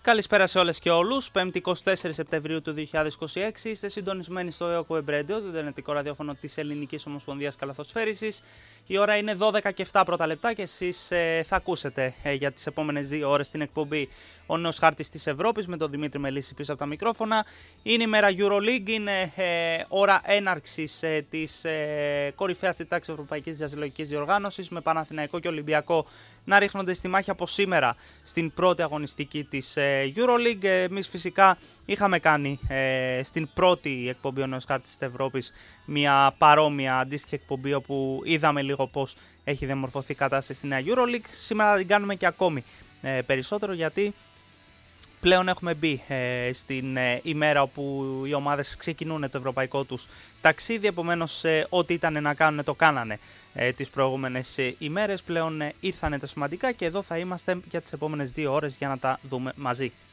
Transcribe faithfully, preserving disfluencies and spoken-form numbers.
Καλησπέρα σε όλες και όλους. πέμπτη εικοστή τέταρτη Σεπτεμβρίου του δύο χιλιάδες είκοσι έξι. Είστε συντονισμένοι στο ΕΟΚ Web Radio, το ιντερνετικό ραδιόφωνο της Ελληνικής Ομοσπονδίας Καλαθοσφαίρισης. Η ώρα είναι δώδεκα και επτά πρώτα λεπτά και εσείς ε, θα ακούσετε ε, για τις επόμενες δύο ώρες την εκπομπή Ο Νέος Χάρτης της Ευρώπης με τον Δημήτρη Μελίσση πίσω από τα μικρόφωνα. Είναι ημέρα EuroLeague, είναι ε, ώρα έναρξης ε, της ε, κορυφαίας της τάξης Ευρωπαϊκής Διαζηλογικής Διοργάνωσης, με Παναθηναϊκό και Ολυμπιακό να ρίχνονται στη μάχη από σήμερα στην πρώτη αγωνιστική της ε, EuroLeague. Εμείς φυσικά είχαμε κάνει ε, στην πρώτη εκπομπή Ο Νέος Χάρτης της Ευρώπης μια παρόμοια αντίστοιχη εκπομπή όπου είδαμε λίγο πώς έχει διαμορφωθεί η κατάσταση στη νέα EuroLeague. Σήμερα θα την κάνουμε και ακόμη ε, περισσότερο, γιατί πλέον έχουμε μπει ε, στην ε, ημέρα όπου οι ομάδες ξεκινούν το ευρωπαϊκό τους ταξίδι. Επομένως, ε, ό,τι ήταν να κάνουν το κάνανε ε, τις προηγούμενες ε, ημέρες. Πλέον ε, ήρθανε τα σημαντικά και εδώ θα είμαστε για τις επόμενες δύο ώρες για να τα δούμε μαζί.